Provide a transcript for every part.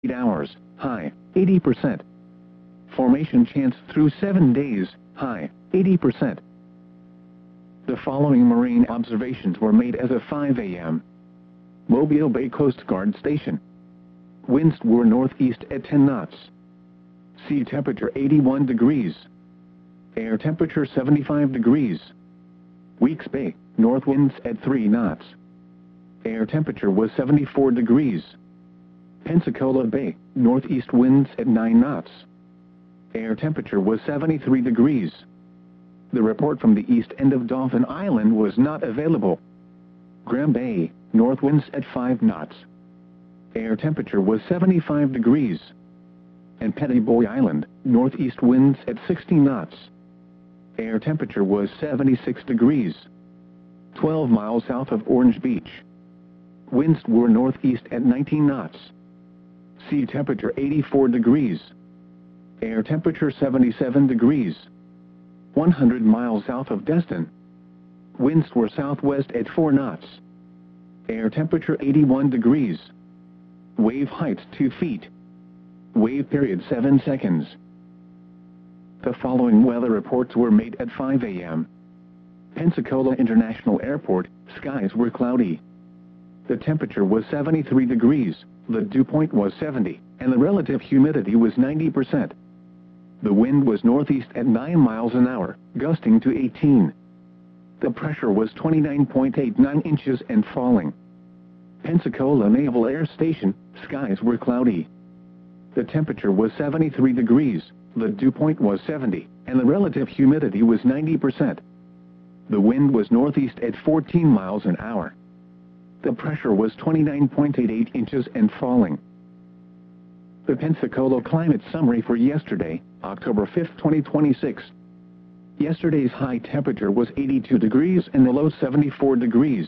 8 hours, high, 80%. Formation chance through 7 days, high, 80%. The following marine observations were made as of 5 a.m. Mobile Bay Coast Guard Station. Winds were northeast at 10 knots. Sea temperature 81 degrees. Air temperature 75 degrees. Weeks Bay, north winds at 3 knots. Air temperature was 74 degrees. Pensacola Bay, northeast winds at 9 knots. Air temperature was 73 degrees. The report from the east end of Dauphin Island was not available. Graham Bay, north winds at 5 knots. Air temperature was 75 degrees. And Petty Boy Island, northeast winds at 60 knots. Air temperature was 76 degrees. 12 miles south of Orange Beach. Winds were northeast at 19 knots. Sea temperature 84 degrees. Air temperature 77 degrees. 100 miles south of Destin. Winds were southwest at 4 knots. Air temperature 81 degrees. Wave height 2 feet. Wave period 7 seconds. The following weather reports were made at 5 a.m. Pensacola International Airport, skies were cloudy. The temperature was 73 degrees, the dew point was 70, and the relative humidity was 90%. The wind was northeast at 9 miles an hour, gusting to 18. The pressure was 29.89 inches and falling. Pensacola Naval Air Station, skies were cloudy. The temperature was 73 degrees, the dew point was 70, and the relative humidity was 90%. The wind was northeast at 14 miles an hour. The pressure was 29.88 inches and falling. The Pensacola climate summary for yesterday, October 5, 2026. Yesterday's high temperature was 82 degrees and the low 74 degrees.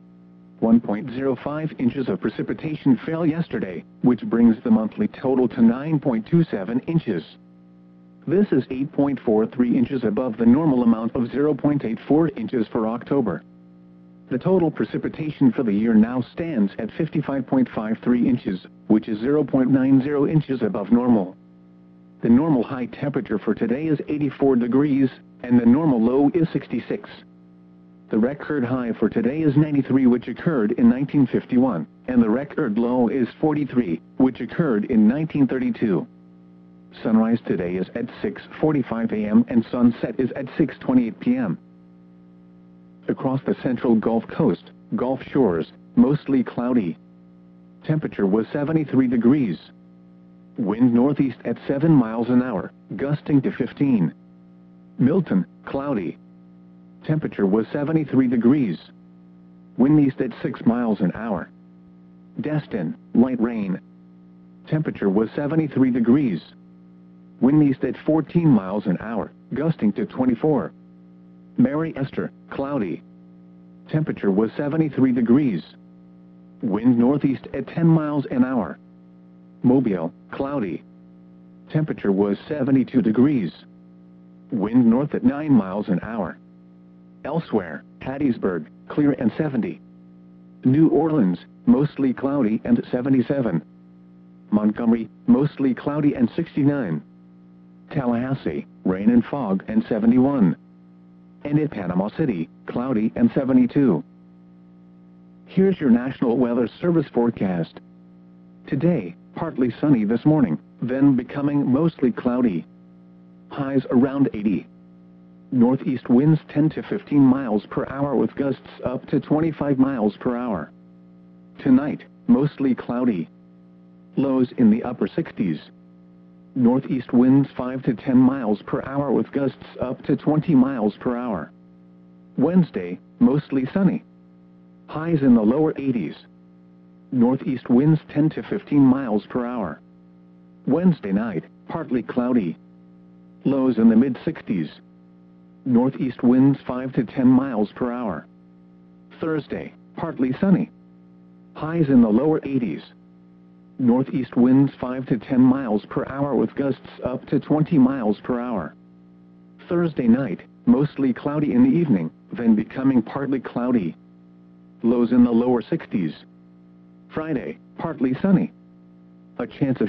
1.05 inches of precipitation fell yesterday, which brings the monthly total to 9.27 inches. This is 8.43 inches above the normal amount of 0.84 inches for October. The total precipitation for the year now stands at 55.53 inches, which is 0.90 inches above normal. The normal high temperature for today is 84 degrees, and the normal low is 66. The record high for today is 93, which occurred in 1951, and the record low is 43, which occurred in 1932. Sunrise today is at 6:45 a.m. and sunset is at 6:28 p.m. Across the central Gulf Coast, Gulf shores, mostly cloudy. Temperature was 73 degrees. Wind northeast at 7 miles an hour, gusting to 15. Milton, cloudy. Temperature was 73 degrees. Wind east at 6 miles an hour. Destin, light rain. Temperature was 73 degrees. Wind east at 14 miles an hour, gusting to 24. Mary Esther, cloudy. Temperature was 73 degrees. Wind northeast at 10 miles an hour. Mobile, cloudy. Temperature was 72 degrees. Wind north at 9 miles an hour. Elsewhere, Hattiesburg, clear and 70. New Orleans, mostly cloudy and 77. Montgomery, mostly cloudy and 69. Tallahassee, rain and fog and 71. And at Panama City, cloudy and 72. Here's your National Weather Service forecast. Today, partly sunny this morning, then becoming mostly cloudy. Highs around 80. Northeast winds 10 to 15 miles per hour with gusts up to 25 miles per hour. Tonight, mostly cloudy. Lows in the upper 60s. Northeast winds 5 to 10 miles per hour with gusts up to 20 miles per hour. Wednesday, mostly sunny. Highs in the lower 80s. Northeast winds 10 to 15 miles per hour. Wednesday night, partly cloudy. Lows in the mid-60s. Northeast winds 5 to 10 miles per hour. Thursday, partly sunny. Highs in the lower 80s. Northeast winds 5 to 10 miles per hour with gusts up to 20 miles per hour. Thursday night, mostly cloudy in the evening, then becoming partly cloudy. Lows in the lower 60s. Friday, partly sunny. A chance of